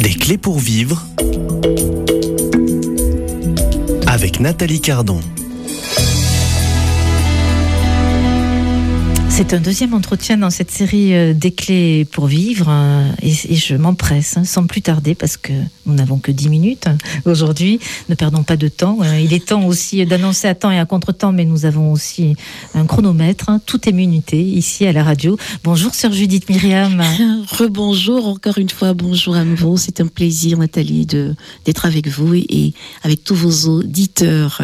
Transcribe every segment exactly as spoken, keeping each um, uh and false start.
Des clés pour vivre avec Nathalie Cardon. C'est un deuxième entretien dans cette série euh, des clés pour vivre euh, et, et je m'empresse hein, sans plus tarder parce que nous n'avons que dix minutes hein, aujourd'hui. Ne perdons pas de temps. Euh, il est temps aussi d'annoncer à temps et à contre-temps, mais nous avons aussi un chronomètre. Hein, tout est minuté ici à la radio. Bonjour sœur Judith Myriam. Rebonjour encore une fois. Bonjour à nouveau. C'est un plaisir Nathalie de, d'être avec vous et, et avec tous vos auditeurs.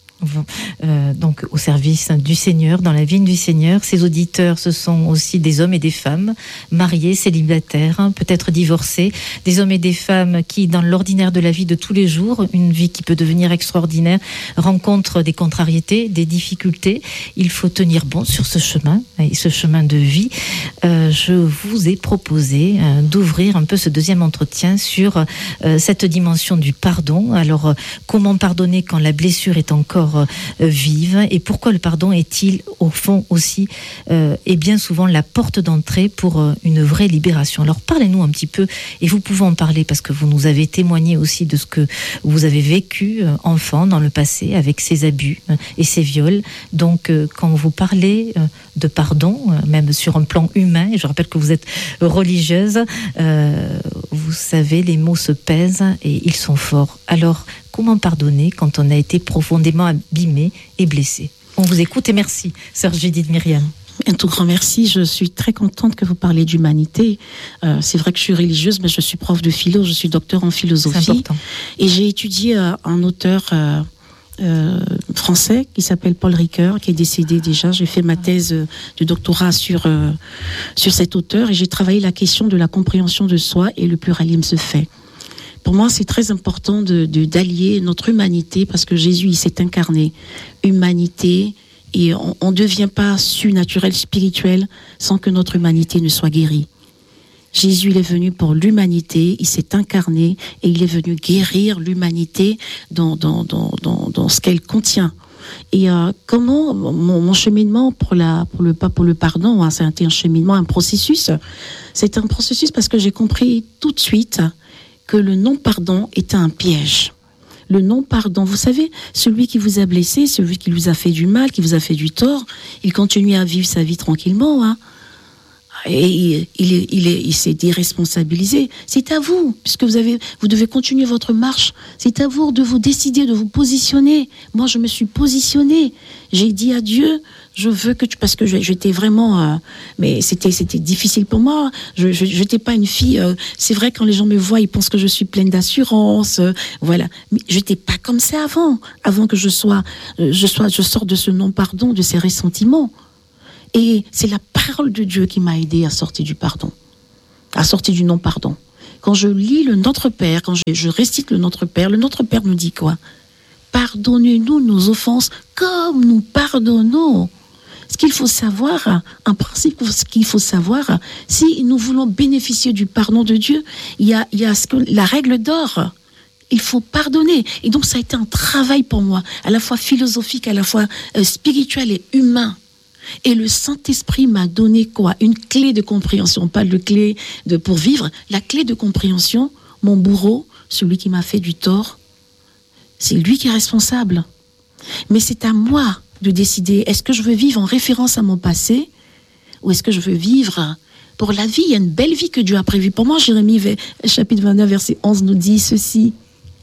Euh, donc au service du Seigneur, dans la vigne du Seigneur. Ces auditeurs, ce sont aussi des hommes et des femmes mariés, célibataires, hein, peut-être divorcés, des hommes et des femmes qui, dans l'ordinaire de la vie de tous les jours, une vie qui peut devenir extraordinaire, rencontrent des contrariétés, des difficultés. Il faut tenir bon sur ce chemin, et ce chemin de vie. Euh, je vous ai proposé euh, d'ouvrir un peu ce deuxième entretien sur euh, cette dimension du pardon. Alors, euh, comment pardonner quand la blessure est encore Euh, vive, et pourquoi le pardon est-il au fond aussi euh, et bien souvent la porte d'entrée pour euh, une vraie libération. Alors parlez-nous un petit peu, et vous pouvez en parler parce que vous nous avez témoigné aussi de ce que vous avez vécu euh, enfant dans le passé avec ces abus euh, et ces viols. Donc euh, quand vous parlez euh, de pardon, euh, même sur un plan humain, et je rappelle que vous êtes religieuse, euh, vous savez, les mots se pèsent et ils sont forts. Alors comment pardonner quand on a été profondément abîmé et blessé? On vous écoute et merci, sœur Judith Myriam. Un tout grand merci. Je suis très contente que vous parliez d'humanité. Euh, c'est vrai que je suis religieuse, mais je suis prof de philo, je suis docteur en philosophie. C'est important. Et j'ai étudié euh, un auteur euh, euh, français qui s'appelle Paul Ricoeur, qui est décédé déjà. J'ai fait ma thèse euh, de doctorat sur, euh, sur cet auteur et j'ai travaillé la question de la compréhension de soi et le pluralisme se fait. Pour moi, c'est très important de, de, d'allier notre humanité, parce que Jésus, il s'est incarné. Humanité, et on ne devient pas surnaturel, spirituel, sans que notre humanité ne soit guérie. Jésus, il est venu pour l'humanité, il s'est incarné, et il est venu guérir l'humanité dans, dans, dans, dans, dans ce qu'elle contient. Et euh, comment mon, mon cheminement pour la pour le pas pour le pardon, hein, c'est un, un cheminement, un processus. C'est un processus parce que j'ai compris tout de suite que le non-pardon était un piège. Le non-pardon, vous savez, celui qui vous a blessé, celui qui vous a fait du mal, qui vous a fait du tort, il continue à vivre sa vie tranquillement, hein. Et il, il, est, il, est, il s'est déresponsabilisé. C'est à vous, puisque vous avez, vous devez continuer votre marche. C'est à vous de vous décider, de vous positionner. Moi, je me suis positionnée. J'ai dit à Dieu, je veux que tu, parce que j'étais vraiment, euh, mais c'était, c'était difficile pour moi. Je, je, j'étais pas une fille. Euh, c'est vrai, quand les gens me voient, ils pensent que je suis pleine d'assurance. Euh, voilà, mais j'étais pas comme ça avant. Avant que je sois, euh, je sois, je sorte de ce non-pardon, de ces ressentiments. Et c'est la parole de Dieu qui m'a aidé à sortir du pardon, à sortir du non-pardon. Quand je lis le Notre Père, quand je, je récite le Notre Père, le Notre Père nous dit quoi? Pardonnez-nous nos offenses comme nous pardonnons. Ce qu'il faut savoir, un principe, ce qu'il faut savoir, si nous voulons bénéficier du pardon de Dieu, il y a, il y a ce que, la règle d'or. Il faut pardonner. Et donc ça a été un travail pour moi, à la fois philosophique, à la fois euh, spirituel et humain. Et le Saint-Esprit m'a donné quoi? Une clé de compréhension, pas de clé de pour vivre. La clé de compréhension, mon bourreau, celui qui m'a fait du tort, c'est lui qui est responsable. Mais c'est à moi de décider, est-ce que je veux vivre en référence à mon passé ou est-ce que je veux vivre pour la vie? Il y a une belle vie que Dieu a prévue pour moi. Jérémie, chapitre vingt-neuf, verset onze, nous dit ceci.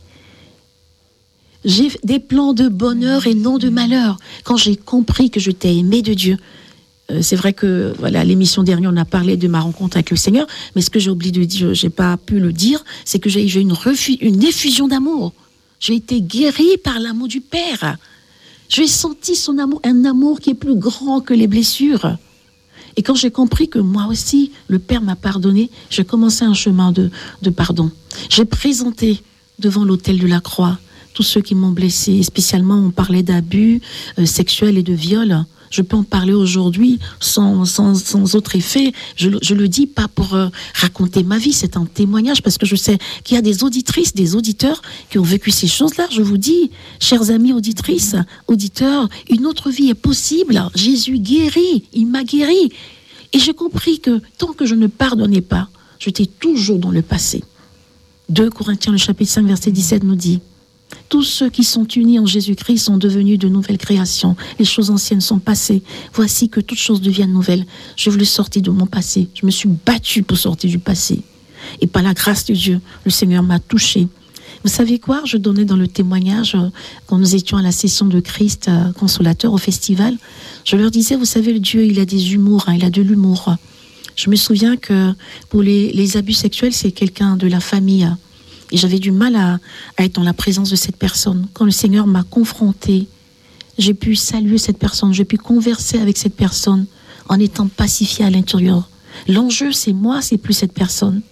J'ai des plans de bonheur et non de malheur. Quand j'ai compris que je t'ai aimé de Dieu, euh, c'est vrai que voilà, l'émission dernière, on a parlé de ma rencontre avec le Seigneur, mais ce que j'ai oublié de dire, j'ai pas pu le dire, c'est que j'ai, j'ai une, refu- une effusion d'amour. J'ai été guérie par l'amour du Père. J'ai senti son amour, un amour qui est plus grand que les blessures. Et quand j'ai compris que moi aussi, le Père m'a pardonné, j'ai commencé un chemin de, de pardon. J'ai présenté devant l'autel de la croix tous ceux qui m'ont blessé, spécialement on parlait d'abus euh, sexuels et de viols. Je peux en parler aujourd'hui sans, sans, sans autre effet. Je, je le dis pas pour euh, raconter ma vie, c'est un témoignage parce que je sais qu'il y a des auditrices, des auditeurs qui ont vécu ces choses-là. Je vous dis, chers amis auditrices, auditeurs, une autre vie est possible. Jésus guérit, il m'a guéri. Et j'ai compris que tant que je ne pardonnais pas, j'étais toujours dans le passé. deux Corinthiens, le chapitre cinq, verset dix-sept nous dit: tous ceux qui sont unis en Jésus-Christ sont devenus de nouvelles créations. Les choses anciennes sont passées. Voici que toutes choses deviennent nouvelles. Je voulais sortir de mon passé. Je me suis battue pour sortir du passé. Et par la grâce de Dieu, le Seigneur m'a touchée. Vous savez quoi? Je donnais dans le témoignage, quand nous étions à la session de Christ euh, consolateur au festival, je leur disais, vous savez, le Dieu, il a des humours, hein, il a de l'humour. Je me souviens que pour les, les abus sexuels, c'est quelqu'un de la famille. Et j'avais du mal à, à être dans la présence de cette personne. Quand le Seigneur m'a confrontée, j'ai pu saluer cette personne, j'ai pu converser avec cette personne en étant pacifiée à l'intérieur. L'enjeu, c'est moi, c'est plus cette personne.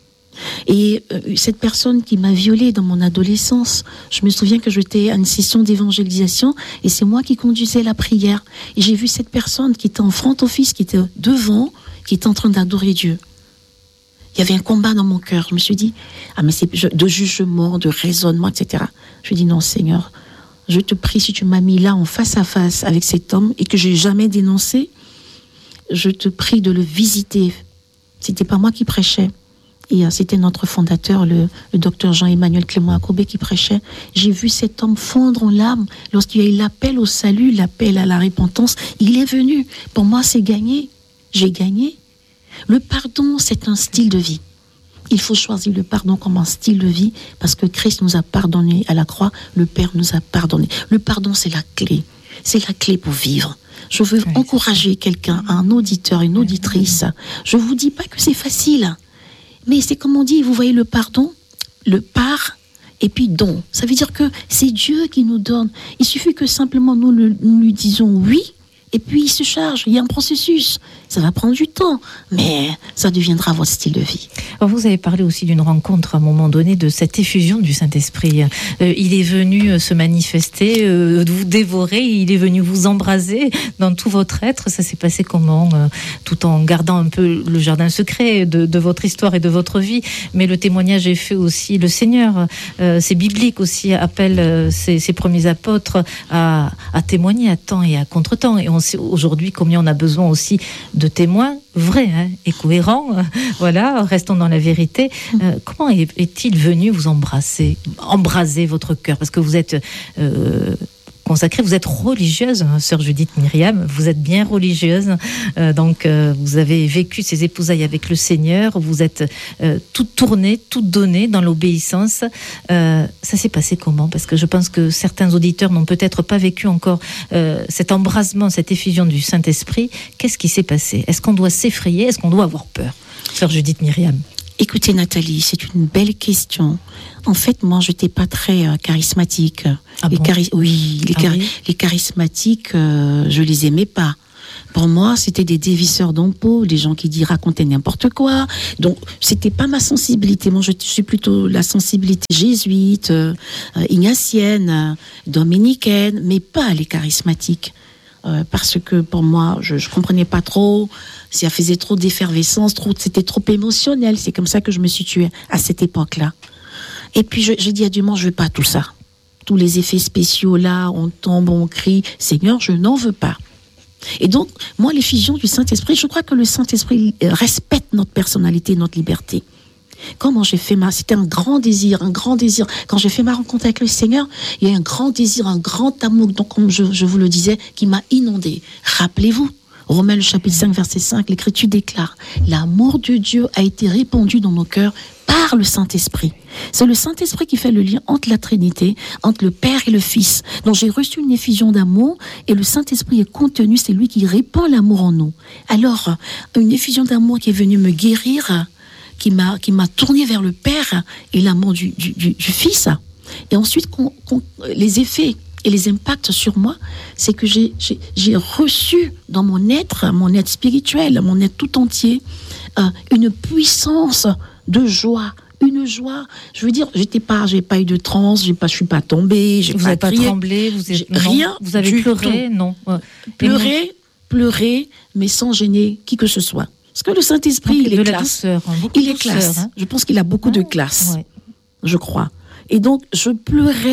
Et euh, cette personne qui m'a violée dans mon adolescence, je me souviens que j'étais à une session d'évangélisation et c'est moi qui conduisais la prière. Et j'ai vu cette personne qui était en front office, qui était devant, qui était en train d'adorer Dieu. Il y avait un combat dans mon cœur. Je me suis dit, ah mais c'est de jugement, de raisonnement, et cetera. Je me dis, non Seigneur, je te prie, si tu m'as mis là en face à face avec cet homme et que j'ai jamais dénoncé, je te prie de le visiter. C'était pas moi qui prêchais. Et euh, c'était notre fondateur, le, le docteur Jean-Emmanuel Clément Akobé, qui prêchait. J'ai vu cet homme fondre en larmes lorsqu'il y a eu l'appel au salut, l'appel à la repentance. Il est venu. Pour moi, c'est gagné. J'ai gagné. Le pardon, c'est un style de vie. Il faut choisir le pardon comme un style de vie parce que Christ nous a pardonné à la croix, le Père nous a pardonné. Le pardon, c'est la clé. C'est la clé pour vivre. Je veux oui, encourager quelqu'un, un auditeur, une auditrice. Je ne vous dis pas que c'est facile. Mais c'est comme on dit, vous voyez le pardon, le par et puis don. Ça veut dire que c'est Dieu qui nous donne. Il suffit que simplement nous, le, nous lui disons oui, et puis il se charge. Il y a un processus. Ça va prendre du temps, mais ça deviendra votre style de vie. Alors vous avez parlé aussi d'une rencontre à un moment donné, de cette effusion du Saint-Esprit. Euh, il est venu se manifester, euh, vous dévorer, il est venu vous embraser dans tout votre être. Ça s'est passé comment euh, tout en gardant un peu le jardin secret de, de votre histoire et de votre vie. Mais le témoignage est fait aussi. Le Seigneur, euh, c'est biblique aussi, appelle euh, ses, ses premiers apôtres à, à témoigner à temps et à contre-temps. Et on sait aujourd'hui combien on a besoin aussi de témoins vrais hein, et cohérents. Euh, voilà, restons dans la vérité. Euh, comment est, est-il venu vous embrasser, embraser votre cœur? Parce que vous êtes euh, consacrée, vous êtes religieuse, hein, sœur Judith Myriam, vous êtes bien religieuse. Euh, donc, euh, vous avez vécu ces épousailles avec le Seigneur. Vous êtes euh, toute tournée, toute donnée dans l'obéissance. Euh, ça s'est passé comment? Parce que je pense que certains auditeurs n'ont peut-être pas vécu encore euh, cet embrasement, cette effusion du Saint-Esprit. Qu'est-ce qui s'est passé? Est-ce qu'on doit s'effrayer? Est-ce qu'on doit avoir peur? Sœur Judith Myriam. Écoutez Nathalie, c'est une belle question. En fait, moi, je n'étais pas très euh, charismatique. Ah les bon chari- oui, les, ah chari- oui les charismatiques, euh, je les aimais pas. Pour moi, c'était des dévisseurs d'impôts, des gens qui disent raconter n'importe quoi. Donc, c'était pas ma sensibilité. Moi, je suis plutôt la sensibilité jésuite, euh, ignatienne, euh, dominicaine, mais pas les charismatiques. Euh, parce que pour moi, je ne comprenais pas trop, ça faisait trop d'effervescence, trop, c'était trop émotionnel. C'est comme ça que je me situais à cette époque-là. Et puis, je, je dis à Dieu, moi, je veux pas tout ça. Tous les effets spéciaux là, on tombe, on crie. Seigneur, je n'en veux pas. Et donc, moi, l'effusion du Saint-Esprit, je crois que le Saint-Esprit respecte notre personnalité, notre liberté. Comment j'ai fait ma... C'était un grand désir, un grand désir. Quand j'ai fait ma rencontre avec le Seigneur, il y a un grand désir, un grand amour, donc comme je, je vous le disais, qui m'a inondé. Rappelez-vous, Romains le chapitre cinq, verset cinq, l'Écriture déclare « L'amour de Dieu a été répandu dans nos cœurs par le Saint-Esprit. » C'est le Saint-Esprit qui fait le lien entre la Trinité, entre le Père et le Fils. Donc j'ai reçu une effusion d'amour et le Saint-Esprit est contenu, c'est lui qui répand l'amour en nous. Alors, une effusion d'amour qui est venue me guérir, qui m'a, qui m'a tourné vers le Père et l'amour du, du, du, du Fils. Et ensuite, qu'on, qu'on, les effets et les impacts sur moi, c'est que j'ai, j'ai, j'ai reçu dans mon être, mon être spirituel, mon être tout entier, euh, une puissance de joie, une joie. Je veux dire, j'étais pas, j'ai pas eu de transe, j'ai pas, je suis pas tombée, j'ai vous pas n'avez pas crié, tremblé, vous êtes, non, rien. Vous avez pleuré, tout. non. Ouais. Pleurer, pleurer, mais sans gêner qui que ce soit. Parce que le Saint-Esprit, donc, il est de classe. La douceur, hein, il est douceur, classe. Hein. Je pense qu'il a beaucoup ah, de classe, ouais. je crois. Et donc, je pleurais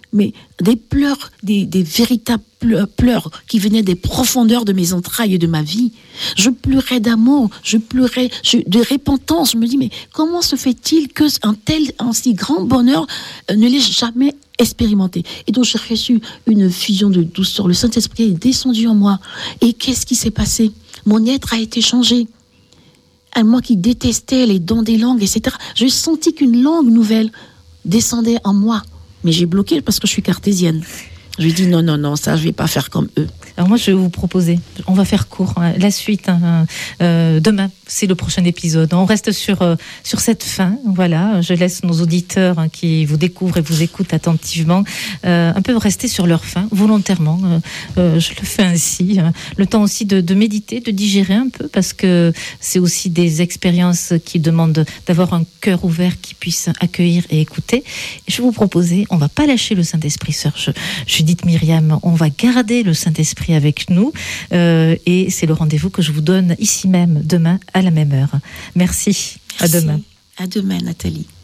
mais des pleurs, des, des véritables pleurs qui venaient des profondeurs de mes entrailles et de ma vie. Je pleurais d'amour, je pleurais je, de repentance. Je me dis, mais comment se fait-il que un tel, un si grand bonheur euh, ne l'ait jamais expérimenté? Et donc j'ai reçu une fusion de douceur. Le Saint-Esprit est descendu en moi. Et qu'est-ce qui s'est passé? Mon être a été changé. À moi qui détestais les dons des langues, et cetera. J'ai senti qu'une langue nouvelle descendait en moi. Mais j'ai bloqué parce que je suis cartésienne. Je lui ai dit non, non, non, ça, je ne vais pas faire comme eux. Alors moi, je vais vous proposer, on va faire court, hein, la suite, hein, euh, demain, c'est le prochain épisode. On reste sur, euh, sur cette fin, voilà. Je laisse nos auditeurs hein, qui vous découvrent et vous écoutent attentivement, euh, un peu rester sur leur faim, volontairement. Euh, euh, je le fais ainsi. Hein. Le temps aussi de, de méditer, de digérer un peu, parce que c'est aussi des expériences qui demandent d'avoir un cœur ouvert qui puisse accueillir et écouter. Et je vais vous proposer, on ne va pas lâcher le Saint-Esprit, sœur Judith Myriam, on va garder le Saint-Esprit avec nous euh, et c'est le rendez-vous que je vous donne ici même demain à la même heure. Merci, Merci. À demain. À demain, Nathalie.